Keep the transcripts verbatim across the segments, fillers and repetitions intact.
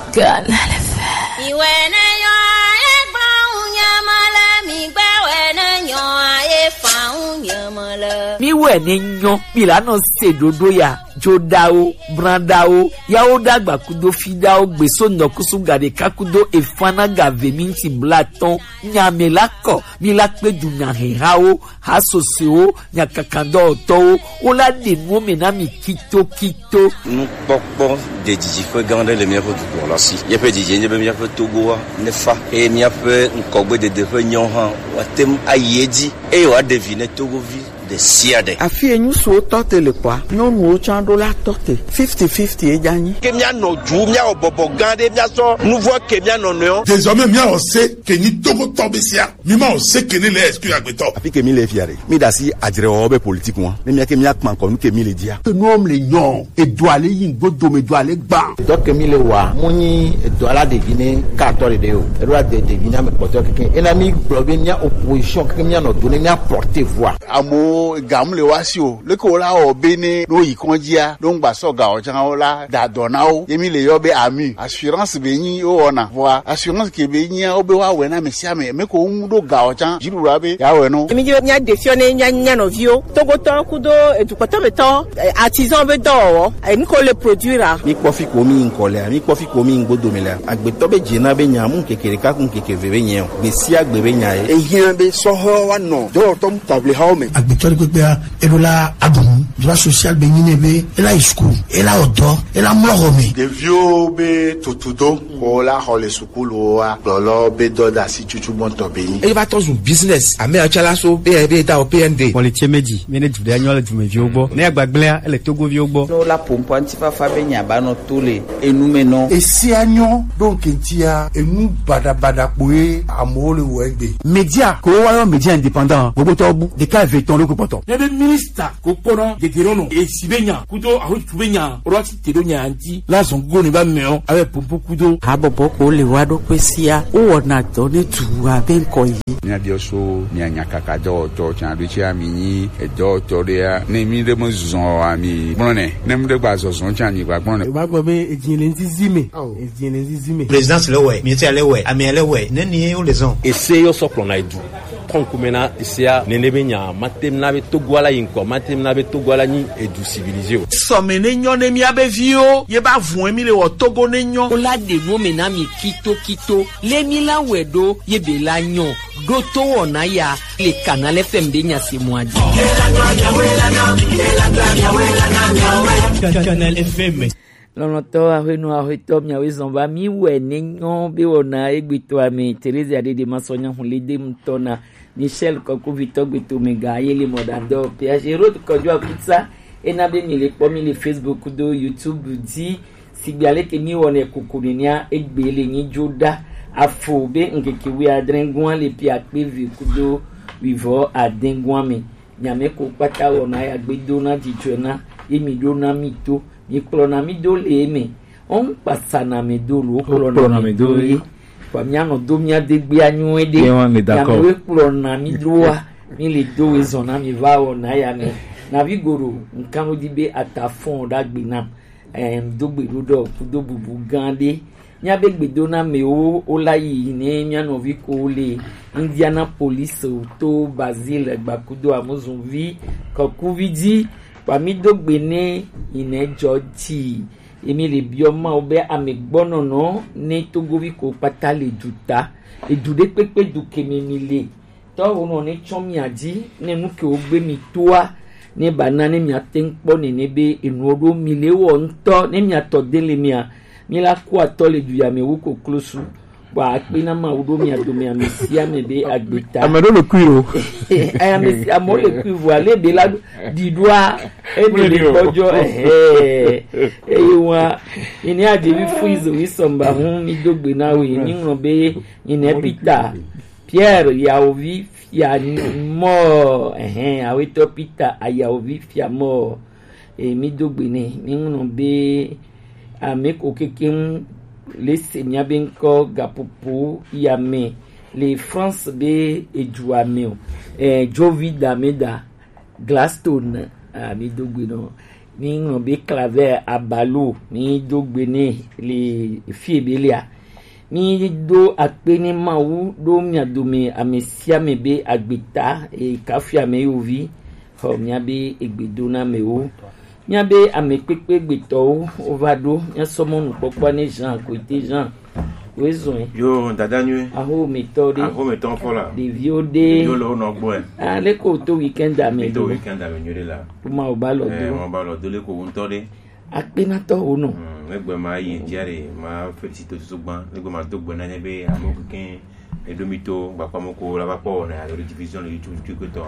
Canal F M. Iwene yo e fa unyamala mi gbe wene yo e fa unyamala. Mi wene nyo mi la no se dodo ya jodao brandao yao dagba kudo fidao gbeso nokusu gade kakudo efana gave minti blaton nyamelako mi la pe du nyahao hasoseo nyakakando to ola de no mena mi kito kito nous pokpo de djiji fe gande le mia fotu pour la si ye pe djiji ne be mia fotu go ne fa e mia fe nkogbe de de fe nyon han watem ayedi e wa devine togo vi de siade afi enyu so tote le kwa no nu chando la tote fifty fifty e jani ke mia no ju mia obobo gande mia so nouveau ke mia no no désormais mia on sait que ni togo tobesia mi ma on sait que ni le excuse agbeto afi ke mi le fiare mi da si adire obe politique won ne mia ke mia kman ko nu ke mi le dia que nous le nyon et doit aller yin godo me doit aller gba donc mi le wa muni doit la deviner carton de o e doit de deviner me porter quelqu'un et la mi bloquer mia opposition que mia no donner mia porter voix amo gamle wasio le ko la obene no ikonjia don gba so ga ojan ola da donao yemi le yobe ami assurance benyi o ona voa assurance ke benyi obe wa we na mesia me me ko do ga ojan jirura be ya we no emi je nya defione nya nya no vio togo to kudo edukoto beto artisan be do en ko le produire mi kofi ko mi nkole mi kofi ko mi ngodo mele agbeto be jina be nya mu kekere ka kun kekeve be nya be si agbe be nya e hia be so ho wa no do to table ha o me agbeto gbegbe elola adun droit social be nyine be ela school ela odo ela mlogome de vieux be totudo ko la hole school wa lolo be do da si chuchu bon to be ni e va to business ame achala so be be ta o P N D politicier meji mene du annual du me viogbo na agbagbele ele togo viogbo no la pompo antifa fa be nya ba no tole enu me no e si anyo donc entia enu bada bada poe amole wegbe media ko wa media indépendant gogo to bu de ka veton le ko poto nebe minister ko kono de gerono e sibenya kudo aho tubenya roti tedonya anti la zongo ni ba meo ave pompo kudo abobo ko le wa do pesia o wona to ne tuwa ben ko yi nya bioso nya nya kaka do to chan do chi ami e do to dia ne mi de mo zon ami brone ne mi de gba zon chan ni gba brone ba gbo be ejin le zime ejin le zime président le we ministère le we ami le we ne ni o les on essaye yo soplo na edu konkumena isia nenebenya matemna be togwala yinko matemna be togwala ni edu civilisé so menenyo ne mi abevio ye ba vun emi le wo togo nenyo ola de no mena mi kito kito le mi la wedo ye be la nyon do to wona ya le Canal F M de nya se moadi Canal F M lono to ahenu ahito mya wizomba mi we nenyo be wona egbito ami Teresa ade de masonya hulide mtona Michel Koko Victor Gbeto mega yele modando Pierre Gérard Kodwa pizza enabe mi le po mi le Facebook do YouTube di sigbale ke mi wona kokuninia egbele ni joda afobe nkeke wi adrengwa le pia pevi kudo vivo adengwa me nyame ko pata wona ya gbedo na jitwena emi do na mito ni klona mi do le me on pasana me do lo klona me do kwa miano do mia de gbe anyu ede ya me klona mi droa mi le do ezona mi va wona ya me na vigoro nkano dibe atafon da gbe na em do gbe do do bubu gande nya be gbedo na me o olayi ni nya no vi ko le Indiana police to Basile gbakudo amozunvi kokuvidi pami do gbe ne inejo ti emi le bioma obe amegbono no ne togovi ko pata le duta edude pepe duke memile to ono ne chomi aji ne nuke ogbe mi toa ne banane mi atenpo ne nebe enuodo mile wo nto ne mi atodele mi a mi la ko atole du ya me wo ko close wa pe na ma odo mi ado mi amisia me be agbeta amado le kuiro ay amisia amo le kuivo ale de la di doa e de le kojo eh eh wa ini ade bi fuizo wi somba hun mi dogbe na we ni nro be ine Peter Pierre ya ovi fia mo eh awe to Peter aya ovi fia mo e mi dogbe ni ni nro be ameko kekem les seigneurs benko gapopo yame les France be ejuame eh Jovi Dameda Gladstone ami dogwino ni ngombe claver abalo ni dogbene le fiebelia ni do akpeni mawu do miadome amesia mebe agbeta e kafia me ovi ho miabe egbedona mewo miabe amekpekpe gbeto ovado nya somonu popo ne Jean côté Jean wezo yo dadanyu aho metode aho meton fola de viode yo lo no gbo e ah le ko to weekend ame to weekend ame nyore la ma o ba lo do eh mo ba lo do le ko ntode akpena to ono egbe ma yin jare ma felicito sugban egbe ma dogbo na nebe amokukin edomito gba pa moko la ba po na la division le youtube tu ko to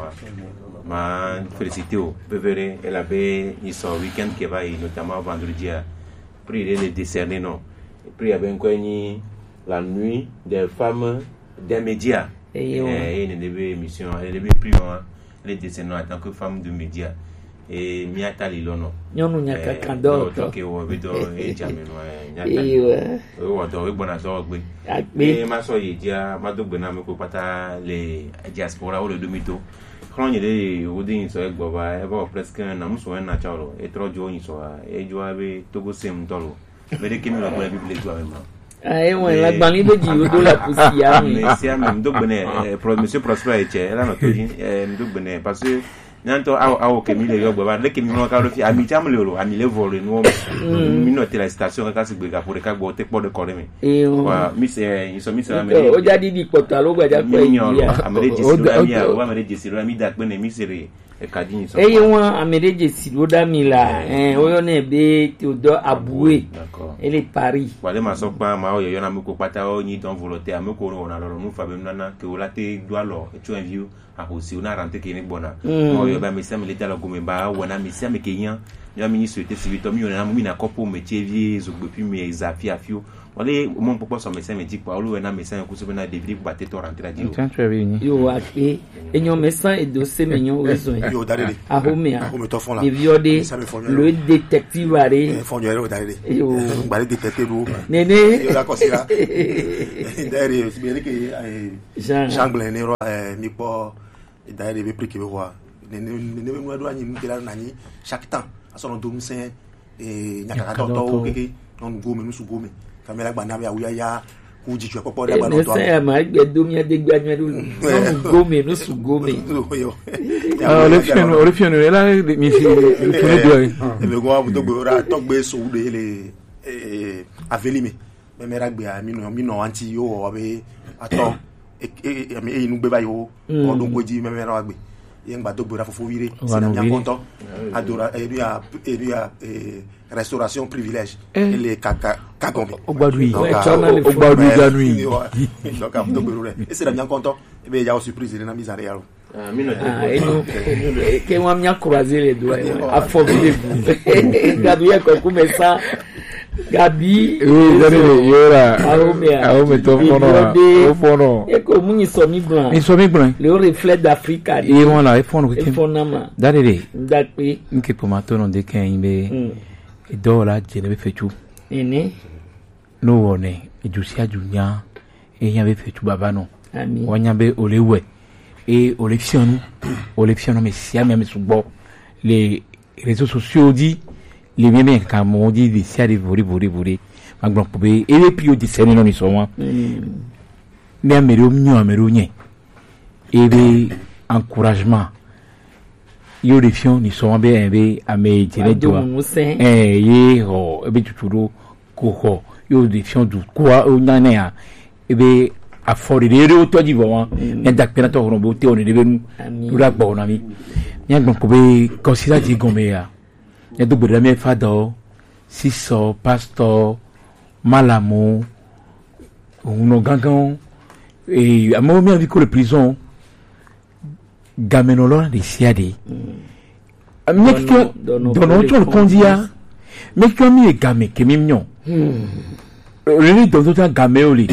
ma felicito bevere elle avait ils sont weekend qui va notamment vendredi prix les décerner non prix avec quoi ni la nuit des femmes des médias et une des émissions elle devait prix les décerner en tant que femme de médias et miata lilono nyonu nyaka kando to ke wo bido e jameno e nyata o do e bona so gbe e ma so ye dia ma do gbe na me ko pata le diaspora o le domito kron ye o din so e gbo ba e ba presque na muso en na charo e trojo yin so e jo abe togo sem tolo me de kimi lo gbe bibele jo ame ma ah won la gban ni beji o do la pusi ya mi si am do gbe ne pro monsieur Prosper eche ela no to yin e do gbe ne parce que nanto aw aw ke mi le yo gbo ba le ke mi no ka ro fi ami cham le ro ami le vole no mi no te la station ka se gbe ga pour ka gbo te po de kore mi wa mi se so mi se la me o jadi di poto lo gba ja pe ya amere jesi lo mi a wa amere jesi lo mi da pe ne mi se re e ka din so e won amere jesi lo da mi la eh o yo ne be ti o do abue ele Paris wa le ma so pa ma o yo na mi ko pata o ni don volonté am ko ro na lo nu fa be nana ke o la te do alo e tu en view a aussi on a rentré qui ni bona o yo ba mi se mi le tala gome ba wona mi se mi ke yan yo mi ni souhaiter civil to mi na mi na kopo métier vie zo gbe pi mi zafi afio wale mon popo so mi se mi di pa olu na mi se ko so na devri ba te to rentrer a di yo ake enyo médecin et dossier menyo raison yo darele a home a home to fon la de viode le détective are fon yo darele yo ba le détective lu nene yo la considère derrière si bien que Jean Glen ro mi po d'ailleurs les prix que voit ne ne ne nous doit ni mutela nani chaque temps à son domicile et nyaka ka to keke non gome nous gome kamera gba na ya uya ya ku ji chwe popo da gba no to c'est ma gbe domia de gba nyu non gome nous su gome ah le fionu le fionu là mi fi le fionu e be go abu to gbe ra to gbe so de le eh avelime me mera gbe ami no mi no anti yo o be ato e mi e nu gbe bayo o don ko ji me mera wa gbe yen gba to gbe ra fofo wire si na mi content adora e bi a e bi a restauration privilège et les kaka kagombe o gbadu o gbadu ganui donc am to gbe re e si na mi content e be ya o surprise na mi zare yaro ah et nous que on m'a croisé les doigts a formé Gabriel ko comme ça Gabi oui dare yora Aomea Aomea to fono o fono e ko mu ni so mi blanc ni so mi blanc le reflet d'Afrique e won la e fono ko e fono ma dare de ndape nke pomato no de kan be e dola je ne be fetu ene no wone e jusia junya e nya be fetu baba no ami wonya be olewe et au lectionne au lectionne mais si même sur bon les réseaux sociaux dit les mêmes quand on dit des séries vori vori vori magban pobe et les puis des séries non ils sont mais amero mio amero nye et be encouragement yo lectionne ils sont bien be ame tene doa eh ye ho e be tuturo ko ho yo lectionne du quoi o nyane e be a fori de re to di bon en dak pena to rombo te on de benu dura gbo na mi nya gbon ko be consider di gombe ya ya do gbere me fado siso pastor malamu uno gangan et amo mi avec le prison gamenolo de siade mais que dans notre condia mais que mi e game ke mi mignon le dans notre gameoli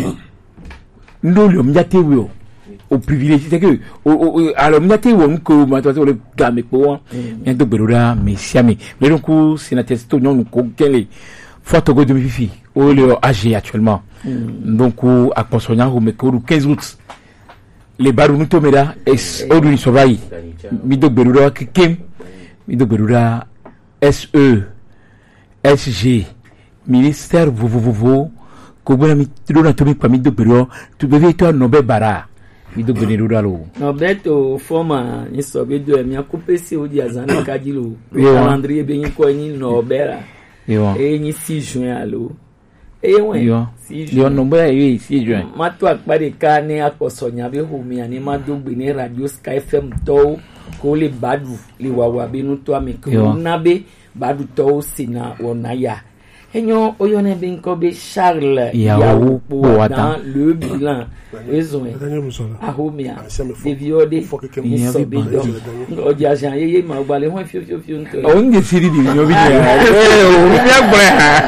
ndo le mjate wo o privilège c'est que o alors mjate wo ko ma to le game po bien do berura mesiami mais donc c'est na testo non ko kele photo go de mi fifi o le âgé actuellement donc a consonya o me ko quinze août les baru no tomera es o du sobai mi do berura ke kem mi do berura S E S G ministère vovovovo ko bona mi dona to mi pa mi do pero tu beve to no be bara mi do gene do dalo no beto forma ni so be do mi akupe si o di azana kajilo Yeah. calendrier be ni ko ni no bera Yeah. e ni six juin alo e won yo six yo no be yi six juin ma to akpade ka ni akosonya be homi ani ma do gbe ni radio Sky F M to ko le badu le wawa be nu to ami ko Yeah. na be badu to sina wonaya enyo oyone be nko be Charles Yawo pour Boatan. dans le bilan raison ahomia de viode ni so be do oji ajan yeye ma gbale won fi fi fi nto o nge siri di nyo bi ya eh o mi agbo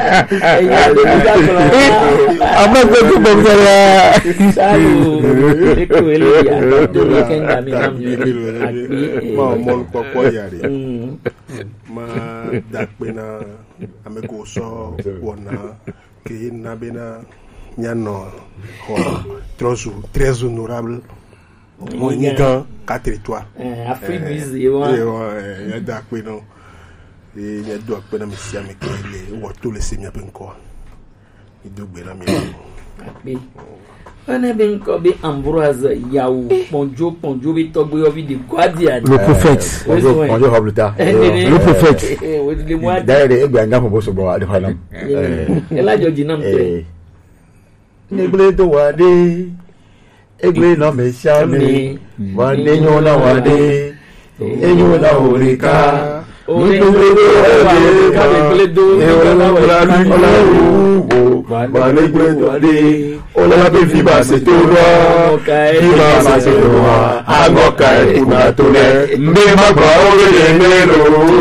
ama gbe ko bo ya salu e ko ele ya do weekend ami na mi ma mo ko ko yare ma dakpena ameko so wona ke na bena nyano ho très très honorable mo ni kan quatre étoiles eh Afrique busy wa eh ya dakpena e ya do akpena mi si amekele wo to le semia penko idogbe na mi be ona be nko be Ambroise Yawo ponjo ponjo be togbe ovi de Guardian le prophète bonjour bonjour Hablita le prophète le mois d'ailleurs egbe anga mo so bo ade hanam ela joji nam te negble to wade egbe no me shame wade nyona wade enyo na horika ore ore ka le do Bale gwede ola be fiba se towa fiba ma se towa agoka kuna tole mbe magba ore le melo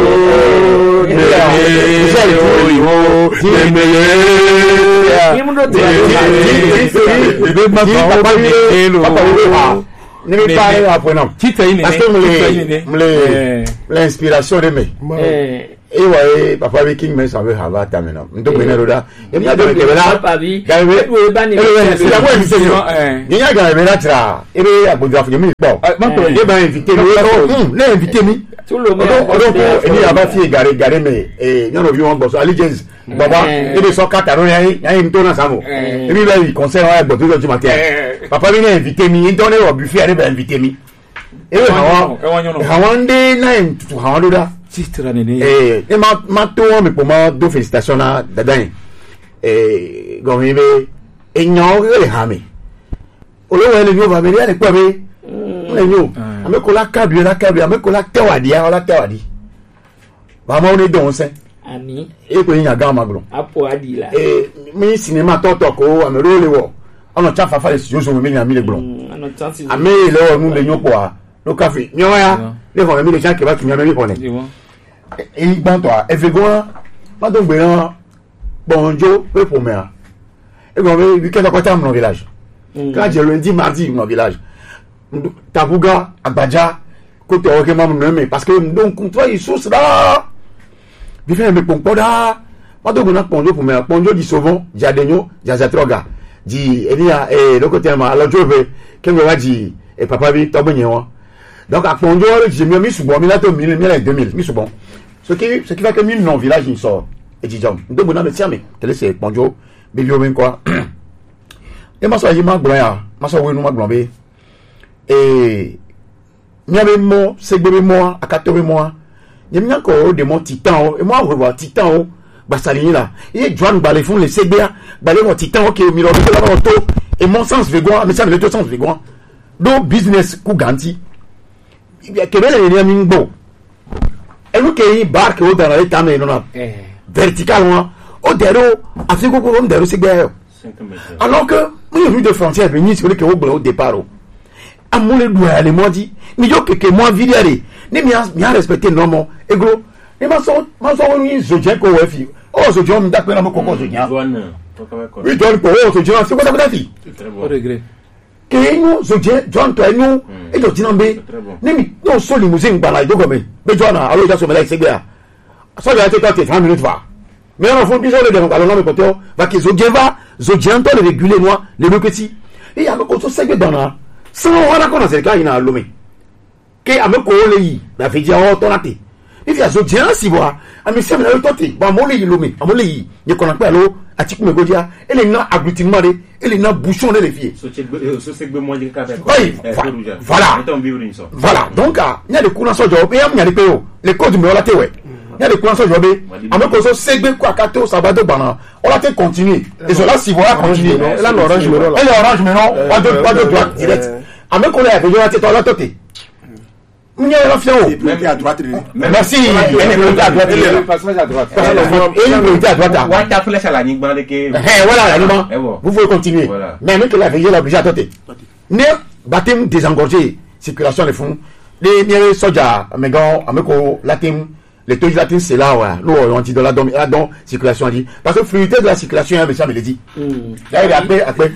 ne se yo yo ne ye imundo te mbe magba ore le melo ne me pare apona parce que me le l'inspiration de me e wa e papa bi king me so be hava tamena ndo be neroda e mi ado ke bela papa bi ga we we ba ni e la we se yo ni ya ga be la tra e be agbojo afu mi po ma ko e ba inviter mi o le inviter mi tu lo mo odo ko e ni aba fi gare gare me e none of you want boss allegiance baba e be so kata ro yan yan to na samo e mi ba yi concert wa gbo to jo matin papa mi na inviter mi ndo ne ro buffet e be inviter mi e we hawa hawa nde na en tu hawa do da Sistra nene. Eh, e ma ma to mi po ma do félicitations na dadan. Eh, gomi be enyo le ha mi. Olowo ele ni o ba be ni po be. Le ni o. Ame ko la kabi la kabi ame ko la tewadi a la tewadi. Ba ma oni don se. Ami. E ko yin aga maglo. Apo adila. Eh, mi cinema to to ko ame ro le wo. Ono cha fa fa le si so mi ni ami le glo. Ano chansi. Ame le o nu le nyopo a. No cafe. Nyo ya. Le fo mi le cha ke ba tu nya mi pone. Et ben toi, et fait quoi? Pas donc bien. Bonjour, peu pour moi. Et bon, mais week-end à côté de mon village. Quand je lundi, mardi, mon village. Tabouga, Abadja, côté ok, maman me parce que donc toi il source là. Il fait un peu pour là. Pas donc on a bonjour pour moi. Bonjour dit souvent, Jadenyo, Jazatroga. Dit Elia et le côté ma alors je vais que me va dire et papa vi tobenyo. Donc à bonjour, j'ai mis sous bon, mais là to mille deux mille, mis sous bon. Ce qui, ce qui fait que mille non village il sort. Et dit John, deux bonhommes de tiens, mais télé c'est bonjour, bébé ou quoi. Et ma soeur, il m'a gloire, ma soeur, oui, nous m'a gloire. Et, il y avait moi, c'est bébé moi, à quatre mois. Il y a encore des mots titan, et moi, on voit titan, bah, ça ligne là. Et John, bah, les fonds, les C B A, bah, les mots titan, ok, mais l'on est là, et mon sens végoin, mais ça, mais le deux sens végoin. Donc, business, coup ganti. Il y a que les liens, bon. Et nous qui barque au dans les tames non verticalement au derrière Afrique au comme derrière c'est guerre alors que moi vu de frontière venir sur le que au départ à mon le doigt les moi dit mais yo que que moi vidéo ni bien bien respecter normal et gros et ma so ma so oui je tiens ko fi oh je tiens d'accord na mo ko je tiens oui donc pour oh je tiens c'est quoi ça veut dire au regret que nous je tiens John toi nous et je tiens bé ni non so limousine bala do comme be John alors ça se met là c'est bien ça va être quand trente minutes va mais on faut bien le donc alors non mais côté va que je tiens va je tiens toi le réguler moi le petit et il y a ko so c'est dans là sans on a connaître quand il a l'homme que avec ko le yi la fait dire oh ton até if ya zo jena si boa ami se me na toti ba mo le yi lo mi amo le yi ye kona pe lo ati ku me godia ele na aglutinement de ele na bouchon de levier so so se gbe mo je ka be ko voilà voilà donc il y a des courants so job e am nya de pe o le code me ola te we il y a des courants so job e amo ko so segbe ku akato sabado bana ola te continue et cela si voilà continue là l'orange me et l'orange me non pas de pas de droite direct amo ko le a besoin te tola toti Mwenye la fiao. Même à droite. Merci. Elle est à droite. Elle est passage à droite. Elle est à droite. Wata flèche à la nigba de que. Eh voilà la nigba. Vous pouvez continuer. Mais même que la veille l'oblige à tenter. Ne baptême désengorgé circulation les fonds. Les miens soja megan ameko latim les taux latin c'est là ouais. Nous on dit de la don la don circulation dit parce que fluidité de la circulation un monsieur me le dit. Là il après après.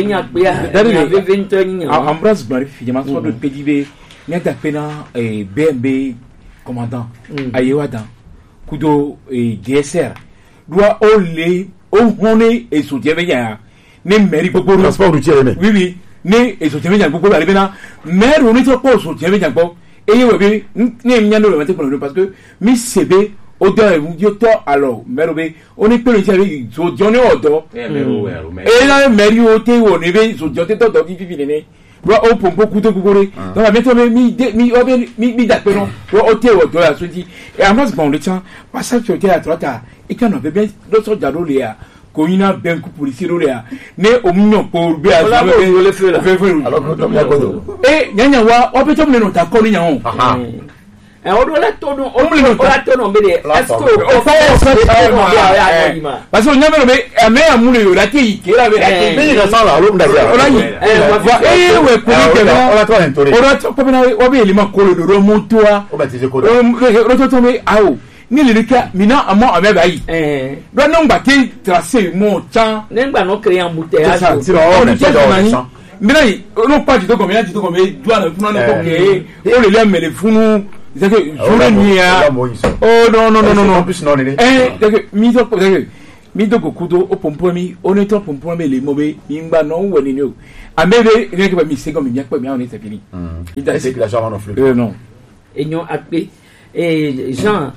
En France Marie finalement soit de P D B N'y a pena B M B commandant ayewa dan kudo D S R doit ole o hone et soutien ya ne mairie gbogbo transport routier mais oui oui ne et soutien ya gbogbo ale bena maire on est pas soutien ya gbogbo eye we bi ne nya no le mate parce que mi cb odo e yo to alors maire be on est pe le tiare so jone odo e la maire o te wo ne be so jote to do vivi ne wa o pompo kuto kukore donc la méthode mi mi obe mi mi da penon wa o te o do la so di et à moi bon le temps passage sur à droite et quand on veut bien do so jaro le ya ko yina ben ku policier le ya ne o munyo ko be a le feu là alors que tom ya godo et nyanya wa o pe tom le no ta ko ni nyan Eh, on doit la tourner, on doit la tourner, mais est-ce que on fait ça parce que on a même mais à moule la ti qui la mais il ça là l'homme d'ailleurs on a eh ouais pour que on a toi entouré on a comme na o be élément ko le remonto a on baptiser ko le to tomber ao ni le cas mina amo ame bayi eh do non ba ti tracer mon temps n'engba no créer embouteillage on est déjà mina no pas du tout comme il a dit comme il doit le prendre que on le lève mais le funu c'est que journée nuit oh non non non non non plus non eh c'est que mi to c'est que mi to kudo o pompo mi on est to pompo mi le mobe ingba no woni ni o amebe ne ke ba mi se comme mi akpa mi on est fini il da c'est que la jambe non flou euh non et non akpe et Jean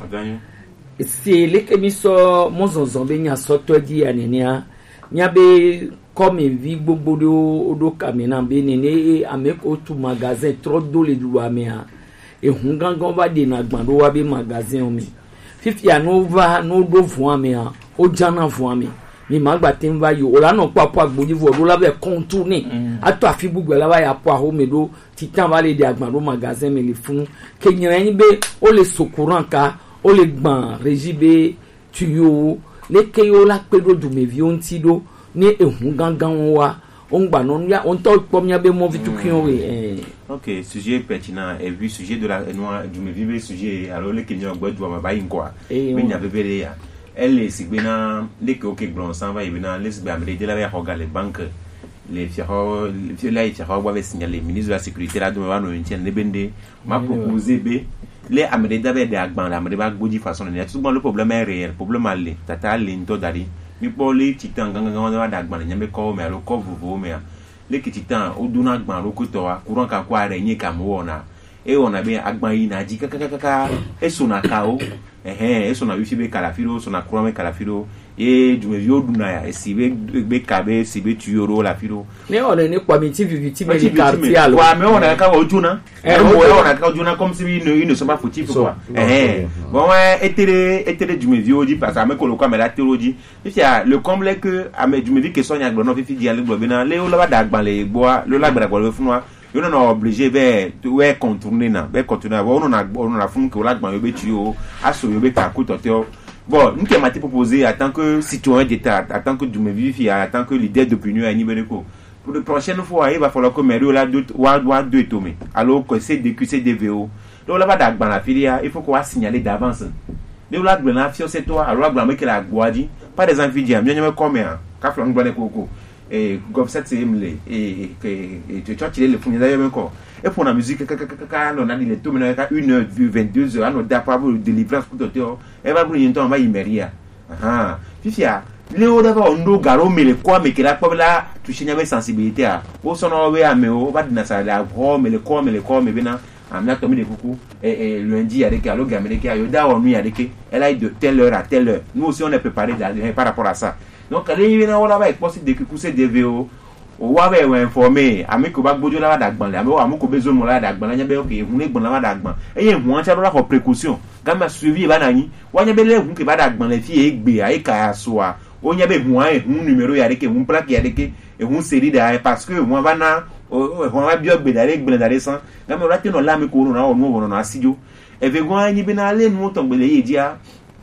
c'est les que mi so mo zonzon be nya so to di anenia nya be comme vi gbogbo do do kamena be nene ameko tu magasin trop do le du amea et on gangan va de na gbando wa be magasin mi fifi anova no do fun ami a o jana fun ami mi magba tin va yo ola no papo agbodi vo do la be contourner ato afi gbugbe la ba ya po aho me do titan va le de agbando magasin me le fun kenyan be o le sokuran ka o le gban rejibe tuyo le keyo la pedo du me vi on ti do ni ehun gangan wa on gba no ya on to pom ya be mo vi tukion we eh ok sujet pertinent et vu sujet de la noir du me vivre sujet alors les Kenyans gbo du ma ba yin quoi mais nya bebele ya elle est sigbena les que ok blanc s'en va ibena les be amé de la ya regarder les banques les fiaro les là il fiaro va signaler ministre de la sécurité là de ma no ntien ne bende m'a proposé be les amé d'abord de agban la amé ba gbo façon ne tout le problème est réel problème aller tata lento dari mi poli titan ganga ganga da agban nyambe ko me alo ko vuvu me le titan oduna agban rokoto wa courant ka kwa re yin ka mo wona e wona be agban yi na ji kaka kaka e so na ka o eh eh e so na wi fi be kala firo so na courant me kala firo e du me yo duna ya e si be be ka be si be tu yoro la firo ne on ne kwa mi ti vi ti me di quartier alo wa me wona ka ojuna e mo wona ka ojuna comme si ne ne so pas fautif quoi eh bon ouais etere etere du me vieux di parce que me ko lo kwa me la théologie if ya le comble que a me du me vi que so nya gbo no fi fi di ale gbo be na le o lo ba da gban le gbo lo la gbara gbo le fun wa yo no obligé be we contourner na be contourner wa on na on na fun que la gban yo be tu yo aso yo be ka ko tote bon nous qui m'a proposé en tant que citoyen d'état en tant que du me vi en tant que leader d'opinion à niveau pour la prochaine fois il va falloir que Mario là deux wa wa deux tomber alors que c'est D Q C D V O donc là va dans la filière il faut qu'on va signaler d'avance le là gbe na fio c'est toi alors gbe me que la guadi pas des envidiens bien me comme hein ka flan gbe koko et comme ça c'est me et et tu tu as le premier d'ailleurs encore et pour la musique kaka on a dit les tout maintenant à une heure vingt-deux heures on a pas de délivrance pour toi et va brûler un temps va y meria ah fifia Léo d'abord on doit garo mais le quoi mais que la pas là toucher n'avait sensibilité à au son on va mais on va dans ça la gros mais le quoi mais le quoi mais bien amia tomi de kuku et lundi avec allo gamérique ayo da on nuit avec elle a de telle heure à telle heure nous aussi on est préparé par rapport à ça donc quand il vient là va possible de kuku c'est D V O o wa be we informer ami ko ba gbojo la dagban le ami o amu ko be zone mo la dagban la nya be o ke ehun le gbon la dagban e ye hu an cha la for précaution gama suivi ba na yin wa nya be le hu ke ba dagban le fi e gbe ai ka aso a o nya be hu an ehun numero ya de ke hu plaque ya de ke ehun série da parce que mo ba na o ho ma bio gbe dare gbe dare san gama ra te no la mi ko na o no na asijo e ve go an yin be na le nu to gbe le ye dia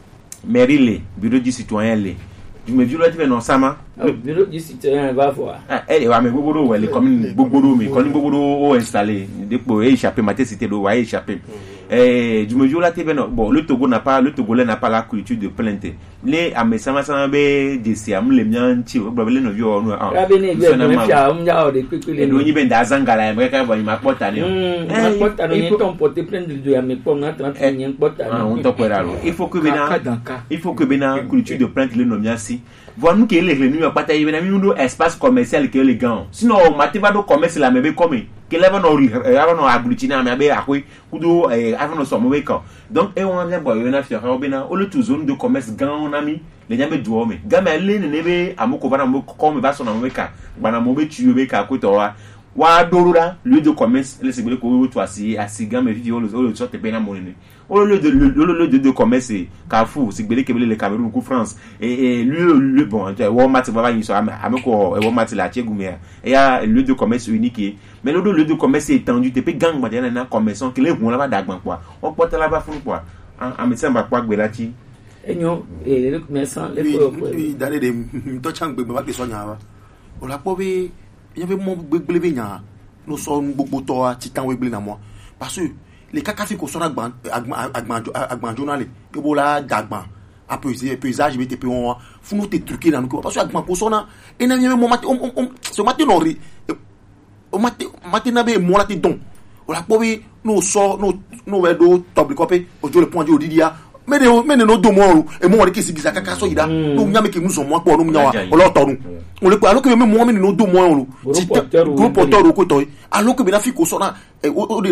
merile bureau du citoyen le du me violate ve no sama bureau du citoyen va voir ah elle wa me gbogboro we le commune gbogboro mi ko ni gbogboro o installer depo e échapper maté cité do wa échapper eh du me violate ve no bon le Togo n'a pas le Togolais n'a pas la culture de plainte les amesama sama be de siam le mian chi o blabele no yo no ah rabene be no fia um ya o de kwekele no ni be nda zangala e ka bo ni makpota ni eh makpota no ni ton porter plainte de ya me po na trente ni makpota ah on to kwera lo il faut que bena il faut que bena culture de plainte le no miasi voir nous que les les nous pas tailler bena mi no espace commercial que les gants sinon mativa do commerce la me be comme que là no ava no aglutina me be akwe kudo ava no so mo we ka donc e won bien boy na fia bena o le tout zone de commerce gants nami le nyame duo me gama le ne be amoko bana mo ko me ba so na mo we ka bana mo be tuyo be ka ko to wa wa dorura lieu de commerce le sebele ko we to asi asiga me vi o le so te bena mo ni o le de le lieu de commerce Carrefour sigbele kebele le Cameroun ko France et lieu le bon Walmart va va yin so ameko Walmart la chegumia et ya lieu de commerce unique mais le lieu de commerce étendu te pe gang ma na commerçant que le won la ba dagban quoi on porte la ba fun quoi en médecin ba kwa gbelati enyo e le commerçant le ko oui dale de to chang gbe ba ke so nya wa o la po be yan fe mo gbegbele be nya no so gbogbo to a titan we gbele na mo parce que les kakafi ko so agban agban agban journal ke bo la dagban a peu paysage B T P on funu te truquer na ko parce que agban ko so na e na yan mo mate so mate no ri o mate mate na be mo la te don o la po be no so no no we do top copy o jo le point di odidia mene mene no do mo e mo re kisi gisa kaka so yida no nya me ke mu so mo po no nya wa o lo torun o le po alo ke me mo me no do mo o ti groupe auteur ko to alo ke be na fi ko so na